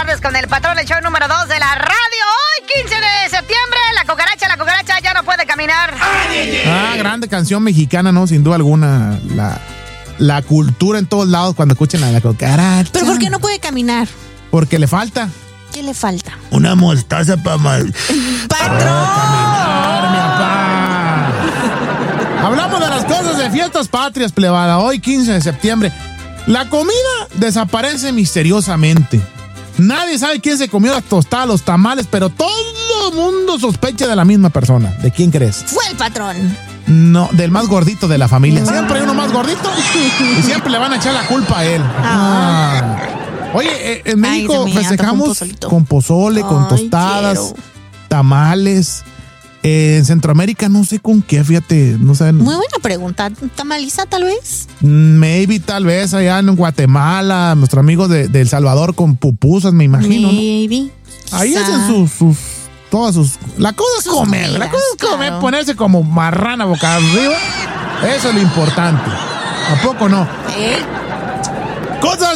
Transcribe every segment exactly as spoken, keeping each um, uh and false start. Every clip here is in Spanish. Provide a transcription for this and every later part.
tardes con el patrón, el show número dos de la radio. Hoy, quince de septiembre, la cucaracha, la cucaracha ya no puede caminar. Ah, grande canción mexicana, ¿no? Sin duda alguna. La, la cultura en todos lados cuando escuchen a la cucaracha. ¿Pero por qué no puede caminar? Porque le falta. ¿Qué le falta? Una mostaza para mal. ¡Patrón! Caminar, mi papá. Hablamos de las cosas de fiestas patrias, plebada. Hoy, quince de septiembre. La comida desaparece misteriosamente. Nadie sabe quién se comió las tostadas, los tamales, pero todo el mundo sospecha de la misma persona. ¿De quién crees? Fue el patrón. No, del más gordito de la familia. Siempre hay uno más gordito y siempre le van a echar la culpa a él. Ah. Oye, eh, en México Ay, festejamos con pozole, con Ay, tostadas, quiero. tamales. Eh, en Centroamérica no sé con qué, fíjate, no saben. Muy buena pregunta. ¿Tamaliza tal vez? Maybe, tal vez allá en Guatemala, nuestros amigos de, de El Salvador con pupusas, me imagino, ¿no? Maybe. Ahí Quizá. hacen sus, sus, todas sus... La cosa es Sus comer, comidas, la cosa es comer, claro. ponerse como marrana boca arriba. Eso es lo importante. ¿A poco no? ¿Eh? Cosas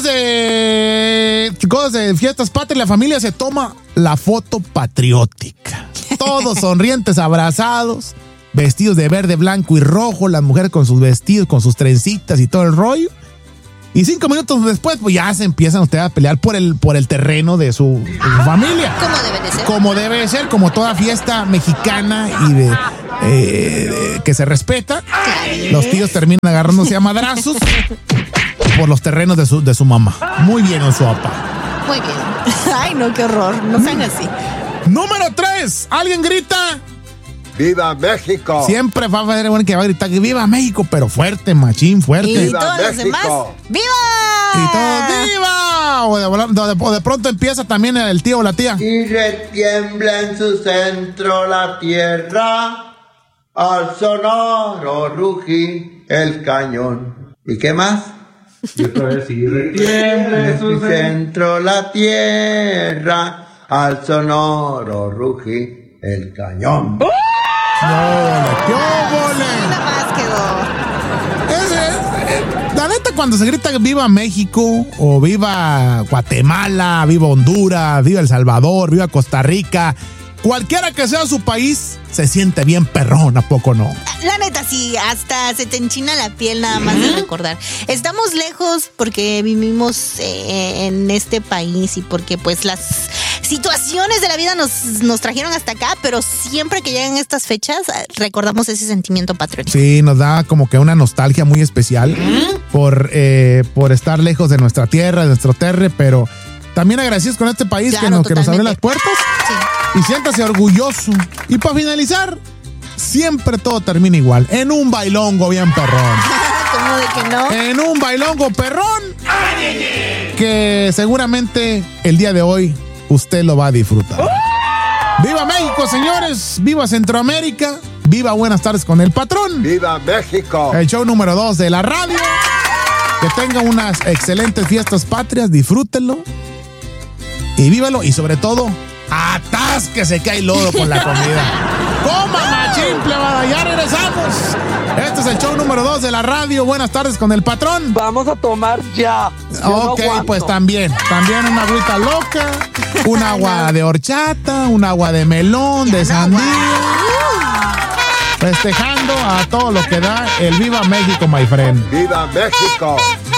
de... Cosas de fiestas patrias, la familia se toma la foto patriótica. Todos sonrientes, abrazados, vestidos de verde, blanco y rojo, las mujeres con sus vestidos, con sus trencitas y todo el rollo. Y cinco minutos después, pues ya se empiezan ustedes a pelear por el, por el terreno de su, de su familia. ¿Cómo debe de ser? Como debe de ser, como toda fiesta mexicana y de, eh, de- que se respeta. Los tíos terminan agarrándose a madrazos por los terrenos de su, de su mamá. Muy bien, Osuapa. Muy bien. Ay, no, qué horror. No sean así. Número tres. Alguien grita. ¡Viva México! Siempre va a haber uno que va a gritar que viva México, pero fuerte, machín, fuerte. Y Y, ¡Viva todos los México! demás. ¡Viva! todo, ¡viva! O de, o de- o de pronto empieza también el tío o la tía. Y retiembla en su centro la tierra, al sonoro rugir el cañón. ¿Y qué más? Y otra vez, y retiembla En su centro la tierra, al sonoro rugir el cañón. ¡Óvole, qué óvole! Nada más quedó. Es- es- es- La neta, cuando se grita viva México, o viva Guatemala, viva Honduras, viva El Salvador, viva Costa Rica, cualquiera que sea su país, se siente bien perrón, ¿a poco no? La neta, sí, hasta se te enchina la piel nada más de recordar. Estamos lejos porque vivimos eh, en este país y porque pues las situaciones de la vida nos, nos trajeron hasta acá, pero siempre que llegan estas fechas eh, recordamos ese sentimiento patriótico. Sí, nos da como que una nostalgia muy especial por, eh, por estar lejos de nuestra tierra, de nuestro terre, pero también agradecidos con este país que, Claro, nos, que nos abre las totalmente. puertas. Sí. Y siéntase orgulloso. Y para finalizar, siempre todo termina igual. En un bailongo bien perrón. ¿Cómo de que no? En un bailongo perrón. Que seguramente el día de hoy usted lo va a disfrutar. ¡Viva México, señores! ¡Viva Centroamérica! ¡Viva Buenas tardes con el patrón! ¡Viva México! El show número dos de la radio. Que tenga unas excelentes fiestas patrias. Disfrútenlo. Y vívalo. Y sobre todo, atásquese que hay lodo con la comida. ¡Coma, machín, plebada! Ya regresamos. Este es el show número dos de la radio. Buenas tardes con el patrón. Vamos a tomar ya. Yo no Ok, aguanto. pues también. También una agüita loca, un agua de horchata, un agua de melón, de sandía. Festejando a todo lo que da el Viva México, my friend. ¡Viva México!